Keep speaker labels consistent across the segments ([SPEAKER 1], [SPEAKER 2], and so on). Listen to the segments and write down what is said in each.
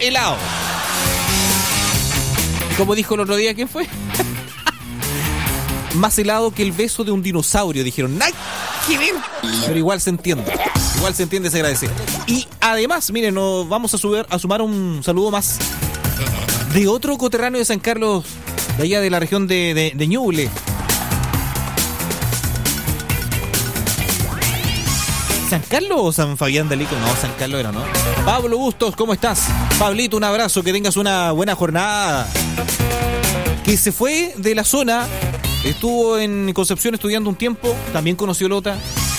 [SPEAKER 1] helado. Como dijo el otro día, ¿quién fue? Más helado que el beso de un dinosaurio, dijeron. ¡Nada que ver! Pero igual se entiende. Igual se entiende, se agradece. Y además, miren, nos vamos a sumar un saludo más de otro coterráneo de San Carlos, de allá de la región de Ñuble. ¿San Carlos o San Fabián de Alico? No, San Carlos era, ¿no? Pablo Bustos, ¿cómo estás? Pablito, un abrazo, que tengas una buena jornada. Que se fue de la zona, estuvo en Concepción estudiando un tiempo, también conoció Lota.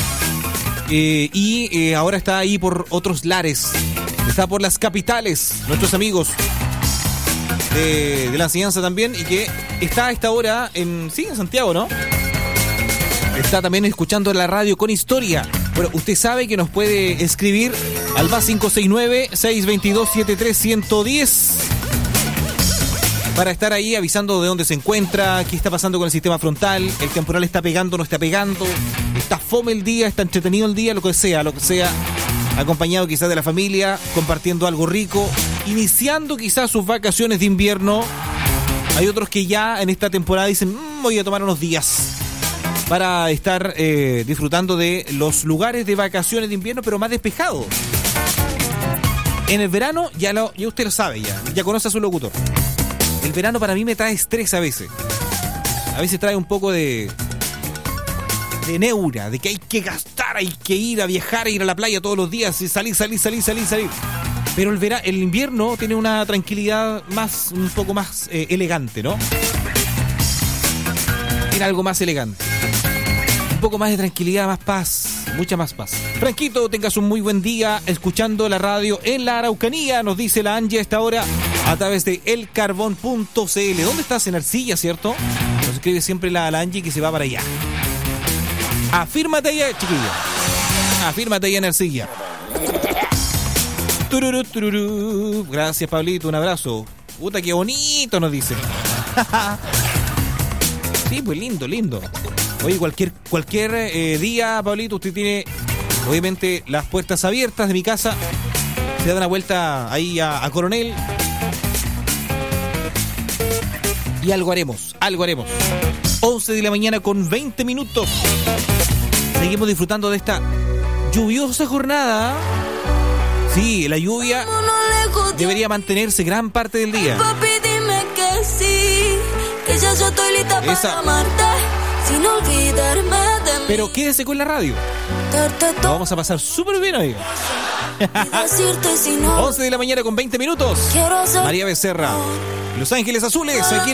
[SPEAKER 1] Y ahora está ahí por otros lares, está por las capitales, nuestros amigos de la enseñanza también, y que está a esta hora en Santiago, ¿no? Está también escuchando la radio con historia. Bueno, usted sabe que nos puede escribir al más 569-622-73110 para estar ahí avisando de dónde se encuentra, qué está pasando con el sistema frontal, el temporal está pegando, no está pegando, está fome el día, está entretenido el día, lo que sea, acompañado quizás de la familia, compartiendo algo rico, iniciando quizás sus vacaciones de invierno. Hay otros que ya en esta temporada dicen, voy a tomar unos días para estar disfrutando de los lugares de vacaciones de invierno, pero más despejados. En el verano, ya usted lo sabe, ya conoce a su locutor. El verano para mí me trae estrés a veces. A veces trae un poco de neura, de que hay que gastar, hay que ir a viajar, ir a la playa todos los días, y salir. Pero el invierno tiene una tranquilidad un poco más elegante, ¿no? Tiene algo más elegante. Un poco más de tranquilidad, más paz, mucha más paz. Franquito, tengas un muy buen día escuchando la radio en la Araucanía, nos dice la Angie a esta hora a través de elcarbón.cl. ¿Dónde estás? En Arcilla, ¿cierto? Nos escribe siempre la Angie que se va para allá. Afírmate allá, chiquillo. Afírmate allá en Arcilla. Tururú, tururú. Gracias, Pablito, un abrazo. Puta, qué bonito, nos dice. Sí, pues lindo. Oye, cualquier día, Pablito, usted tiene obviamente las puertas abiertas de mi casa. Se da una vuelta ahí a Coronel. Y algo haremos. 11 de la mañana con 20 minutos. Seguimos disfrutando de esta lluviosa jornada. Sí, la lluvia debería mantenerse gran parte del día.
[SPEAKER 2] Papi, dime que sí, que ya yo estoy lista para amarte, sin olvidarme de mí.
[SPEAKER 1] Pero quédese con la radio. Lo vamos a pasar súper bien hoy. 11 de la mañana con 20 minutos. María Becerra, Los Ángeles Azules, aquí en